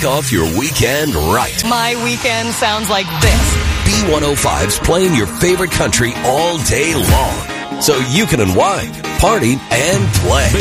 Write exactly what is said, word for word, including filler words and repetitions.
kick off your weekend right. My weekend sounds like this. B one oh five's playing your favorite country all day long, so you can unwind, party, and play.